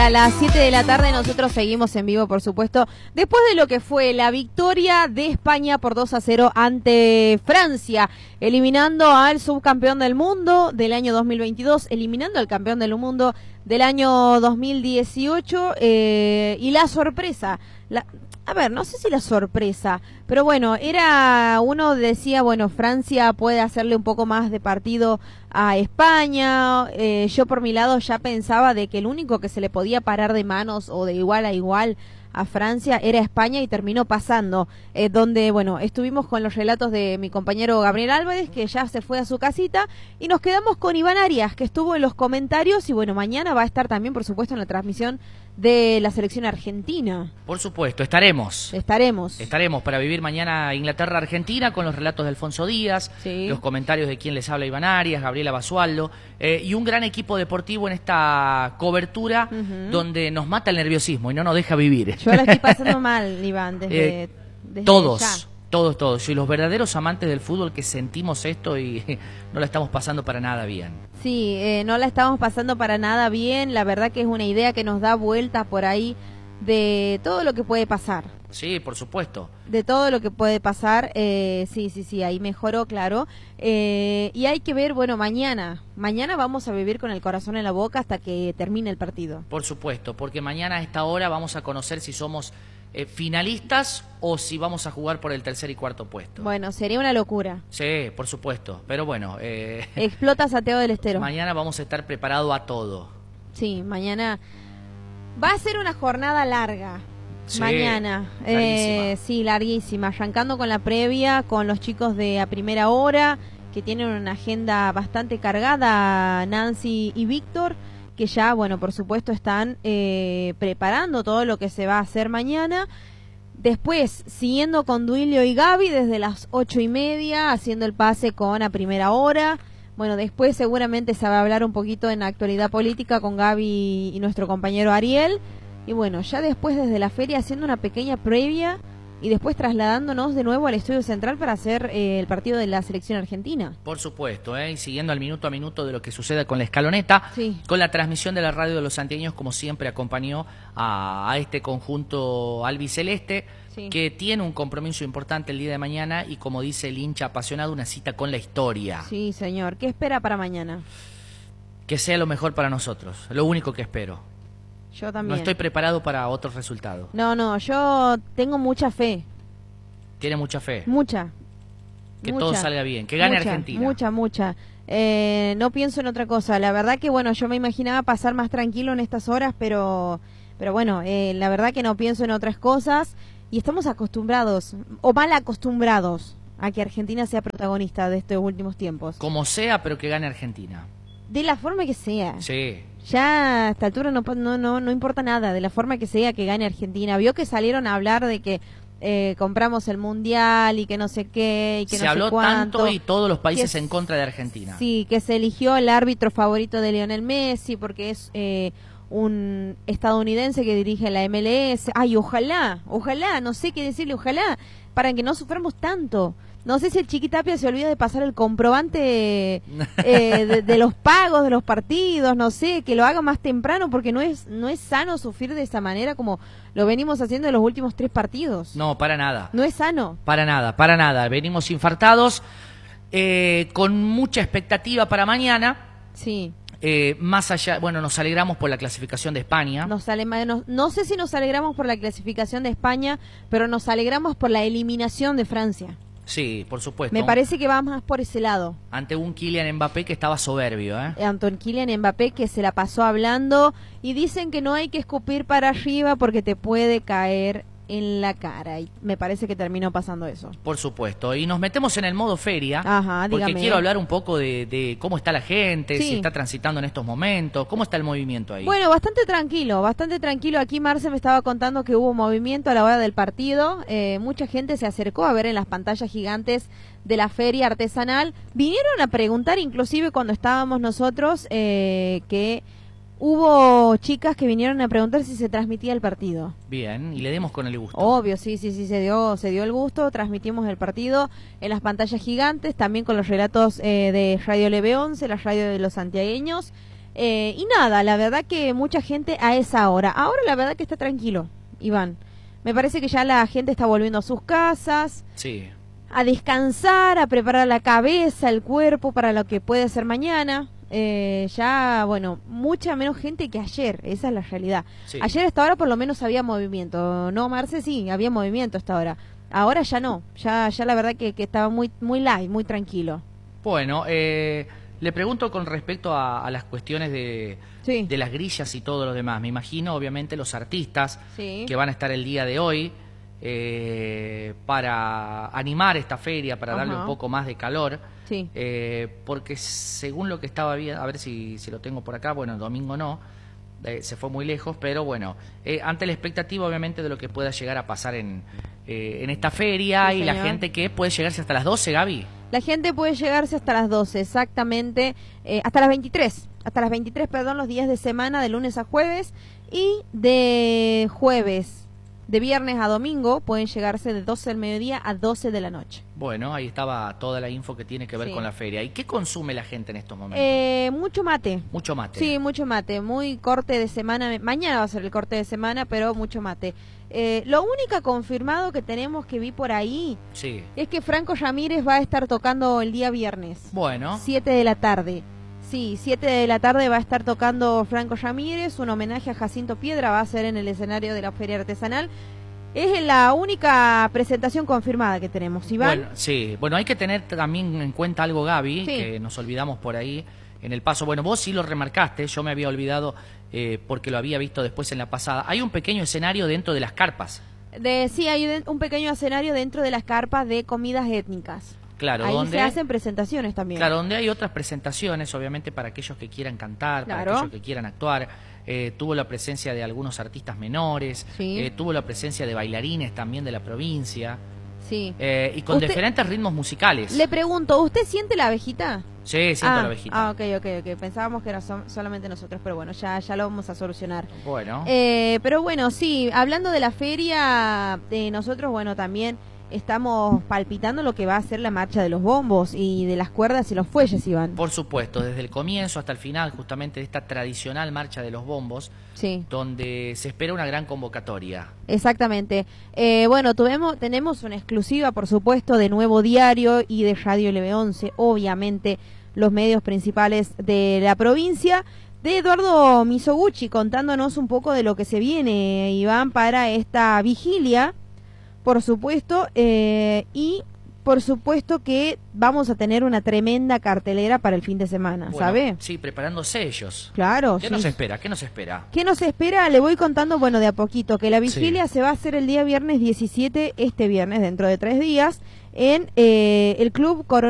A las 7 de la tarde nosotros seguimos en vivo, por supuesto, después de lo que fue la victoria de España por 2-0 ante Francia, eliminando al subcampeón del mundo del año 2022, eliminando al campeón del mundo del año 2018 y la sorpresa, a ver, no sé si la sorpresa, pero bueno, uno decía, bueno, Francia puede hacerle un poco más de partido a España. Yo por mi lado ya pensaba de que el único que se le podía parar de manos o de igual a igual a Francia era España, y terminó pasando, donde, bueno, estuvimos con los relatos de mi compañero Gabriel Álvarez, que ya se fue a su casita, y nos quedamos con Iván Arias, que estuvo en los comentarios, y bueno, mañana va a estar también, por supuesto, en la transmisión de la selección argentina. Por supuesto, estaremos para vivir mañana Inglaterra-Argentina con los relatos de Alfonso Díaz, sí, los comentarios de quien les habla, Iván Arias, Gabriela Basualdo, y un gran equipo deportivo en esta cobertura donde nos mata el nerviosismo y no nos deja vivir. Yo la estoy pasando mal, Iván, desde todos. Y los verdaderos amantes del fútbol que sentimos esto y no la estamos pasando para nada bien. Sí, no la estamos pasando para nada bien. La verdad que es una idea que nos da vueltas por ahí de todo lo que puede pasar. Sí, por supuesto. De todo lo que puede pasar, sí, ahí mejoró, claro. Y hay que ver, bueno, mañana vamos a vivir con el corazón en la boca hasta que termine el partido. Por supuesto, porque mañana a esta hora vamos a conocer si somos finalistas o si vamos a jugar por el tercer y cuarto puesto. Bueno, sería una locura. Sí, por supuesto, pero bueno. Explota Santiago del Estero. Mañana vamos a estar preparados a todo. Sí, mañana va a ser una jornada larga. Sí, mañana, larguísima. Sí, larguísima, arrancando con la previa, con los chicos de A Primera Hora, que tienen una agenda bastante cargada, Nancy y Víctor, que ya, bueno, por supuesto están preparando todo lo que se va a hacer mañana. Después, siguiendo con Duilio y Gaby desde las 8:30, haciendo el pase con A Primera Hora. Bueno, después seguramente se va a hablar un poquito en la actualidad política con Gaby y nuestro compañero Ariel. Y bueno, ya después desde la feria haciendo una pequeña previa y después trasladándonos de nuevo al estudio central para hacer el partido de la selección argentina. Por supuesto, y siguiendo al minuto a minuto de lo que suceda con la escaloneta, sí, con la transmisión de la radio de los santiagueños, como siempre acompañó a este conjunto albiceleste, sí, que tiene un compromiso importante el día de mañana y, como dice el hincha apasionado, una cita con la historia. Sí, señor. ¿Qué espera para mañana? Que sea lo mejor para nosotros, lo único que espero. Yo también. No estoy preparado para otros resultados. No, yo tengo mucha fe. ¿Tiene mucha fe? Mucha. Que todo salga bien, que gane Argentina. Mucha. No pienso en otra cosa. La verdad que, bueno, yo me imaginaba pasar más tranquilo en estas horas, pero bueno, la verdad que no pienso en otras cosas. Y estamos acostumbrados, o mal acostumbrados, a que Argentina sea protagonista de estos últimos tiempos. Como sea, pero que gane Argentina. De la forma que sea. Sí. Ya a esta altura no importa nada, de la forma que sea, que gane Argentina. Vio que salieron a hablar de que compramos el Mundial y que no sé qué y que se no habló sé cuánto, tanto y todos los países en contra de Argentina. Sí, que se eligió el árbitro favorito de Lionel Messi porque es un estadounidense que dirige la MLS. Ay, ojalá, no sé qué decirle, ojalá, para que no suframos tanto. No sé si el Chiquitapia se olvida de pasar el comprobante de los pagos de los partidos, no sé, que lo haga más temprano, porque no es sano sufrir de esa manera como lo venimos haciendo en los últimos 3 partidos. No, para nada. No es sano. Para nada. Venimos infartados, con mucha expectativa para mañana. Sí. Más allá, bueno, nos alegramos por la clasificación de España. No sé si nos alegramos por la clasificación de España, pero nos alegramos por la eliminación de Francia. Sí, por supuesto. Me parece que va más por ese lado. Ante un Kylian Mbappé que estaba soberbio, Ante un Kylian Mbappé que se la pasó hablando y dicen que no hay que escupir para arriba porque te puede caer en la cara, y me parece que terminó pasando eso. Por supuesto, y nos metemos en el modo feria. Ajá, porque dígame. Quiero hablar un poco de cómo está la gente, sí, si está transitando en estos momentos, cómo está el movimiento ahí. Bueno, bastante tranquilo. Aquí Marce me estaba contando que hubo movimiento a la hora del partido, mucha gente se acercó a ver en las pantallas gigantes de la feria artesanal, vinieron a preguntar inclusive cuando estábamos nosotros, que hubo chicas que vinieron a preguntar si se transmitía el partido. Bien, y le demos con el gusto. Obvio, sí, se dio el gusto, transmitimos el partido en las pantallas gigantes, también con los relatos de Radio LB11, la radio de los santiagueños, Y nada, la verdad que mucha gente a esa hora. Ahora la verdad que está tranquilo, Iván. Me parece que ya la gente está volviendo a sus casas. Sí. A descansar, a preparar la cabeza, el cuerpo para lo que puede ser mañana. Ya, bueno, mucha menos gente que ayer, esa es la realidad. Sí. Ayer a esta hora por lo menos había movimiento. No, Marce, sí, había movimiento a esta hora. Ahora ya no, ya la verdad que estaba muy light, muy tranquilo. Bueno, le pregunto con respecto a las cuestiones de las grillas y todo lo demás. Me imagino, obviamente, los artistas que van a estar el día de hoy para animar esta feria, para darle un poco más de calor. Sí. Porque según lo que estaba viendo, a ver si lo tengo por acá, bueno, el domingo no, se fue muy lejos, pero bueno, ante la expectativa, obviamente, de lo que pueda llegar a pasar en esta feria y la gente que puede llegarse hasta las 12, Gaby. La gente puede llegarse hasta las 12, exactamente, hasta las 23. Hasta las 23, perdón, los días de semana, de lunes a jueves, y de jueves, de viernes a domingo, pueden llegarse de 12 del mediodía a 12 de la noche. Bueno, ahí estaba toda la info que tiene que ver con la feria. ¿Y qué consume la gente en estos momentos? Mucho mate. Mucho mate. Sí, mucho mate. Muy corte de semana. Mañana va a ser el corte de semana, pero mucho mate. Lo único confirmado que tenemos que vi por ahí es que Franco Ramírez va a estar tocando el día viernes. Bueno. 7 de la tarde. Sí, 7 de la tarde va a estar tocando Franco Ramírez. Un homenaje a Jacinto Piedra va a ser en el escenario de la Feria Artesanal. Es la única presentación confirmada que tenemos, Iván. Bueno, hay que tener también en cuenta algo, Gaby, que nos olvidamos por ahí en el paso. Bueno, vos sí lo remarcaste, yo me había olvidado porque lo había visto después en la pasada. Hay un pequeño escenario dentro de las carpas. Sí, hay un pequeño escenario dentro de las carpas de comidas étnicas. Claro, ahí donde se hacen presentaciones también. Claro, donde hay otras presentaciones, obviamente, para aquellos que quieran cantar, para aquellos que quieran actuar. Tuvo la presencia de algunos artistas menores, tuvo la presencia de bailarines también de la provincia, y con diferentes ritmos musicales. Le pregunto, ¿usted siente la abejita? Sí, siento la abejita. Ok. Pensábamos que era solamente nosotros, pero bueno, ya lo vamos a solucionar. Bueno. Pero bueno, sí, hablando de la feria, nosotros, bueno, también estamos palpitando lo que va a ser la marcha de los bombos y de las cuerdas y los fuelles, Iván. Por supuesto, desde el comienzo hasta el final, justamente de esta tradicional marcha de los bombos, donde se espera una gran convocatoria. Exactamente. Bueno, tenemos una exclusiva, por supuesto, de Nuevo Diario y de Radio LB11, obviamente los medios principales de la provincia, de Eduardo Mizoguchi, contándonos un poco de lo que se viene, Iván, para esta vigilia. Por supuesto, y por supuesto que vamos a tener una tremenda cartelera para el fin de semana, ¿sabe? Sí, preparándose ellos. Claro. ¿Qué nos espera? ¿Qué nos espera? ¿Qué nos espera? Le voy contando, bueno, de a poquito, que la vigilia se va a hacer el día viernes 17, este viernes, dentro de 3 días, en el Club Coronel